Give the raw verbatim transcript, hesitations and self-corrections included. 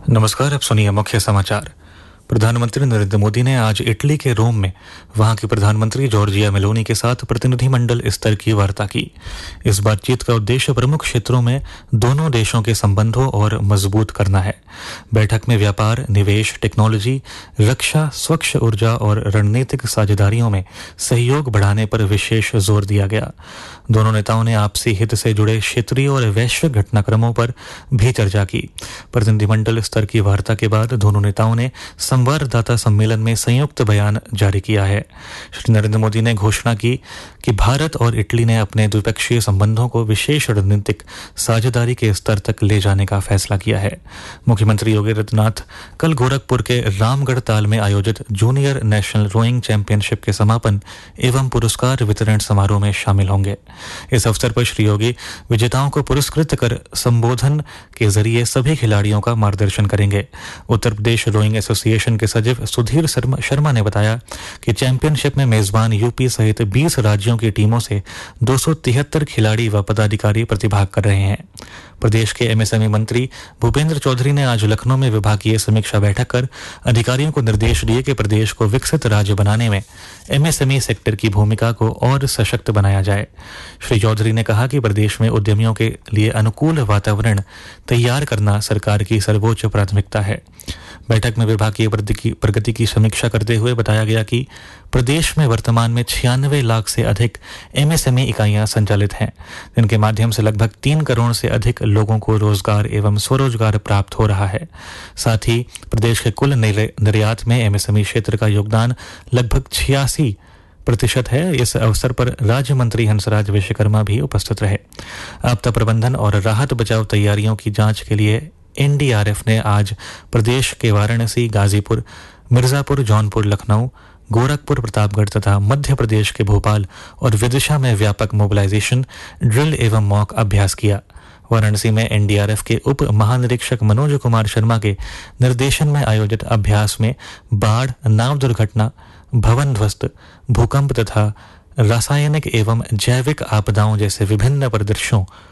नमस्कार। अब सुनिए मुख्य समाचार। प्रधानमंत्री नरेंद्र मोदी ने आज इटली के रोम में वहां की प्रधानमंत्री जॉर्जिया मेलोनी के साथ प्रतिनिधिमंडल स्तर की वार्ता की। इस बातचीत का उद्देश्य प्रमुख क्षेत्रों में दोनों देशों के संबंधों और मजबूत करना है। बैठक में व्यापार, निवेश, टेक्नोलॉजी, रक्षा, स्वच्छ ऊर्जा और रणनीतिक साझेदारियों में सहयोग बढ़ाने पर विशेष जोर दिया गया। दोनों नेताओं ने आपसी हित से जुड़े क्षेत्रीय और वैश्विक घटनाक्रमों पर भी चर्चा की। प्रतिनिधिमंडल स्तर की वार्ता के बाद दोनों नेताओं ने संवाददाता सम्मेलन में संयुक्त बयान जारी किया है। श्री नरेंद्र मोदी ने घोषणा की कि भारत और इटली ने अपने द्विपक्षीय संबंधों को विशेष रणनीतिक साझेदारी के स्तर तक ले जाने का फैसला किया है। मुख्यमंत्री योगी आदित्यनाथ कल गोरखपुर के रामगढ़ ताल में आयोजित जूनियर नेशनल रोइंग चैंपियनशिप के समापन एवं पुरस्कार वितरण समारोह में शामिल होंगे। इस अवसर पर श्री योगी विजेताओं को पुरस्कृत कर संबोधन के जरिए सभी खिलाड़ियों का मार्गदर्शन करेंगे। उत्तर प्रदेश रोइंग एसोसिएशन के सचिव सुधीर शर्मा ने बताया कि चैंपियनशिप में मेजबान यूपी सहित बीस राज्यों की टीमों से दो सौ तिहत्तर खिलाड़ी व पदाधिकारी प्रतिभाग कर रहे हैं। प्रदेश के एमएसएमई मंत्री भूपेंद्र चौधरी ने आज लखनऊ में विभागीय समीक्षा बैठक कर अधिकारियों को निर्देश दिए कि प्रदेश को विकसित राज्य बनाने में एमएसएमई सेक्टर की भूमिका को और सशक्त बनाया जाए। श्री चौधरी ने कहा कि प्रदेश में उद्यमियों के लिए अनुकूल वातावरण तैयार करना सरकार की सर्वोच्च प्राथमिकता है। बैठक में विभागीय प्रगति की समीक्षा करते हुए बताया गया कि प्रदेश में वर्तमान में छियानवे लाख से अधिक एमएसएमई इकाइयां संचालित हैं, जिनके माध्यम से लगभग तीन करोड़ से अधिक लोगों को रोजगार एवं स्वरोजगार प्राप्त हो रहा है। साथ ही प्रदेश के कुल निर्यात में एमएसएमई क्षेत्र का योगदान लगभग छियासी प्रतिशत है। इस अवसर पर राज्य मंत्री हंसराज विश्वकर्मा भी उपस्थित रहे। आपदा प्रबंधन और राहत बचाव तैयारियों की जांच के लिए एनडीआरएफ ने आज प्रदेश के वाराणसी, गाजीपुर, मिर्जापुर, जौनपुर, लखनऊ, गोरखपुर, प्रतापगढ़ तथा मध्य प्रदेश के भोपाल और विदिशा में व्यापक मोबिलाइजेशन ड्रिल एवं मॉक अभ्यास किया। वाराणसी में एनडीआरएफ के उप महानिरीक्षक मनोज कुमार शर्मा के निर्देशन में आयोजित अभ्यास में बाढ़, नाव दुर्घटना, भवन ध्वस्त, भूकंप तथा रासायनिक एवं जैविक आपदाओं जैसे विभिन्न परिदृश्यों